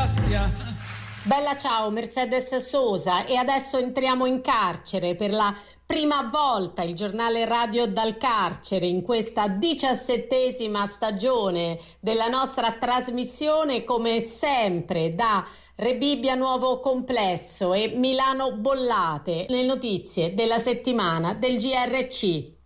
Bella ciao, Mercedes Sosa, e adesso entriamo in carcere per la prima volta, il giornale radio dal carcere in questa 17ª stagione della nostra trasmissione, come sempre da Rebibbia Nuovo Complesso e Milano Bollate, le notizie della settimana del GRC.